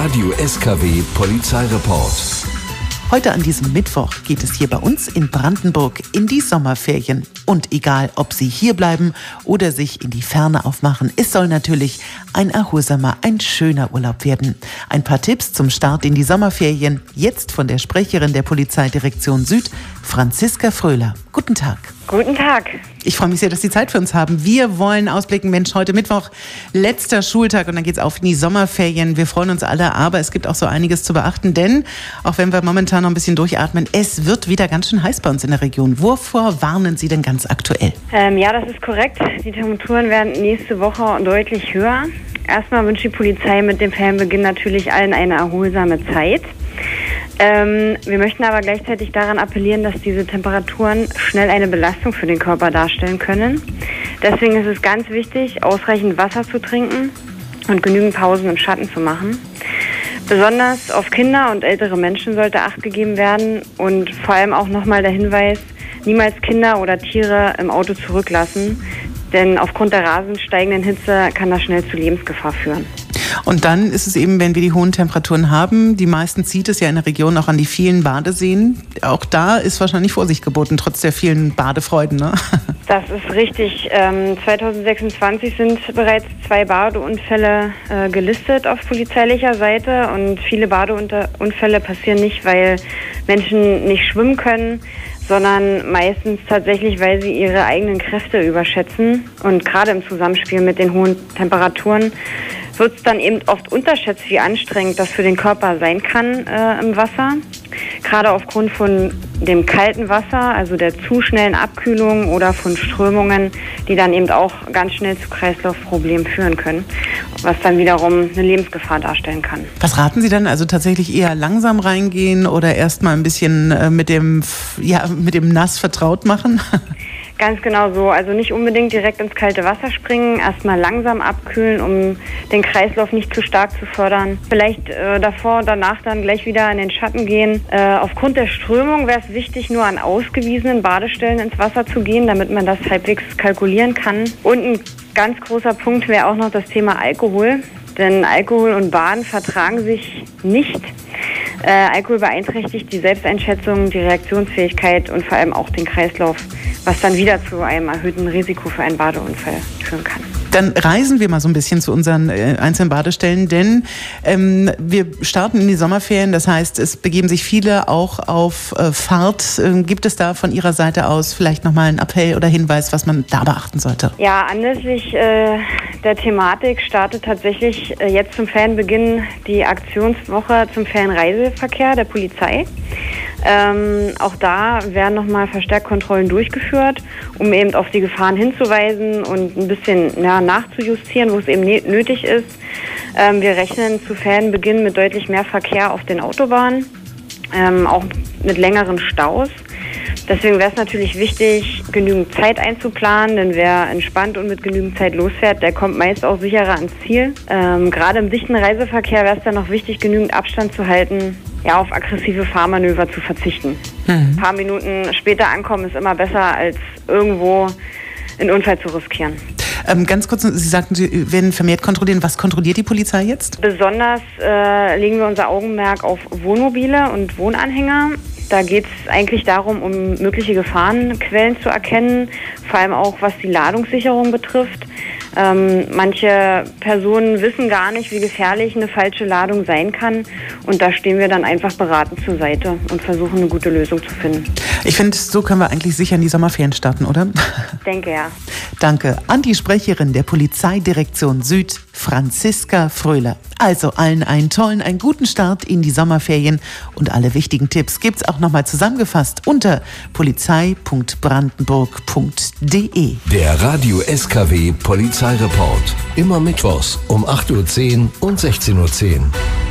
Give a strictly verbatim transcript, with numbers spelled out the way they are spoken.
Radio S K W Polizeireport. Heute an diesem Mittwoch geht es hier bei uns in Brandenburg in die Sommerferien. Und egal, ob Sie hier bleiben oder sich in die Ferne aufmachen, es soll natürlich ein erholsamer, ein schöner Urlaub werden. Ein paar Tipps zum Start in die Sommerferien, jetzt von der Sprecherin der Polizeidirektion Süd, Franziska Fröhler. Guten Tag. Guten Tag. Ich freue mich sehr, dass Sie Zeit für uns haben. Wir wollen ausblicken, Mensch, heute Mittwoch, letzter Schultag und dann geht's auf in die Sommerferien. Wir freuen uns alle, aber es gibt auch so einiges zu beachten, denn auch wenn wir momentan noch ein bisschen durchatmen, es wird wieder ganz schön heiß bei uns in der Region. Wovor warnen Sie denn ganz aktuell? Ähm, ja, das ist korrekt. Die Temperaturen werden nächste Woche deutlich höher. Erstmal wünscht die Polizei mit dem Ferienbeginn natürlich allen eine erholsame Zeit. Ähm, wir möchten aber gleichzeitig daran appellieren, dass diese Temperaturen schnell eine Belastung für den Körper darstellen können. Deswegen ist es ganz wichtig, ausreichend Wasser zu trinken und genügend Pausen im Schatten zu machen. Besonders auf Kinder und ältere Menschen sollte Acht gegeben werden und vor allem auch nochmal der Hinweis, niemals Kinder oder Tiere im Auto zurücklassen, denn aufgrund der rasend steigenden Hitze kann das schnell zu Lebensgefahr führen. Und dann ist es eben, wenn wir die hohen Temperaturen haben, die meisten zieht es ja in der Region auch an die vielen Badeseen. Auch da ist wahrscheinlich Vorsicht geboten, trotz der vielen Badefreuden, ne? Das ist richtig. Ähm, zweitausendsechsundzwanzig sind bereits zwei Badeunfälle äh, gelistet auf polizeilicher Seite und viele Badeunfälle passieren nicht, weil Menschen nicht schwimmen können, sondern meistens tatsächlich, weil sie ihre eigenen Kräfte überschätzen. Und gerade im Zusammenspiel mit den hohen Temperaturen wird es dann eben oft unterschätzt, wie anstrengend das für den Körper sein kann äh, im Wasser. Gerade aufgrund von dem kalten Wasser, also der zu schnellen Abkühlung oder von Strömungen, die dann eben auch ganz schnell zu Kreislaufproblemen führen können, was dann wiederum eine Lebensgefahr darstellen kann. Was raten Sie dann? Also tatsächlich eher langsam reingehen oder erst mal ein bisschen äh, mit dem, ja, mit dem Nass vertraut machen? Ganz genau so. Also nicht unbedingt direkt ins kalte Wasser springen, erstmal langsam abkühlen, um den Kreislauf nicht zu stark zu fördern. Vielleicht äh, davor und danach dann gleich wieder in den Schatten gehen. Äh, aufgrund der Strömung wäre es wichtig, nur an ausgewiesenen Badestellen ins Wasser zu gehen, damit man das halbwegs kalkulieren kann. Und ein ganz großer Punkt wäre auch noch das Thema Alkohol. Denn Alkohol und Baden vertragen sich nicht. Äh, Alkohol beeinträchtigt die Selbsteinschätzung, die Reaktionsfähigkeit und vor allem auch den Kreislauf, was dann wieder zu einem erhöhten Risiko für einen Badeunfall führen kann. Dann reisen wir mal so ein bisschen zu unseren äh, einzelnen Badestellen, denn ähm, wir starten in die Sommerferien, das heißt, es begeben sich viele auch auf äh, Fahrt. Ähm, gibt es da von Ihrer Seite aus vielleicht nochmal einen Appell oder Hinweis, was man da beachten sollte? Ja, anlässlich äh, der Thematik startet tatsächlich äh, jetzt zum Ferienbeginn die Aktionswoche zum Ferienreiseverkehr der Polizei. Ähm, auch da werden nochmal verstärkt Kontrollen durchgeführt, um eben auf die Gefahren hinzuweisen und ein bisschen ja, nachzujustieren, wo es eben ne- nötig ist. Ähm, wir rechnen zu Ferienbeginn mit deutlich mehr Verkehr auf den Autobahnen, ähm, auch mit längeren Staus. Deswegen wäre es natürlich wichtig, genügend Zeit einzuplanen, denn wer entspannt und mit genügend Zeit losfährt, der kommt meist auch sicherer ans Ziel. Ähm, gerade im dichten Reiseverkehr wäre es dann noch wichtig, genügend Abstand zu halten, ja, auf aggressive Fahrmanöver zu verzichten. Mhm. Ein paar Minuten später ankommen ist immer besser, als irgendwo einen Unfall zu riskieren. Ähm, ganz kurz, Sie sagten, Sie werden vermehrt kontrollieren. Was kontrolliert die Polizei jetzt? Besonders äh, legen wir unser Augenmerk auf Wohnmobile und Wohnanhänger. Da geht es eigentlich darum, um mögliche Gefahrenquellen zu erkennen, vor allem auch was die Ladungssicherung betrifft. Ähm, manche Personen wissen gar nicht, wie gefährlich eine falsche Ladung sein kann. Und da stehen wir dann einfach beratend zur Seite und versuchen, eine gute Lösung zu finden. Ich finde, so können wir eigentlich sicher in die Sommerferien starten, oder? Ich denke, ja. Danke an die Sprecherin der Polizeidirektion Süd, Franziska Fröhler. Also allen einen tollen, einen guten Start in die Sommerferien und alle wichtigen Tipps gibt's auch nochmal zusammengefasst unter polizei punkt brandenburg punkt de. Der Radio S K W Polizeireport. Immer mittwochs um acht Uhr zehn und sechzehn Uhr zehn.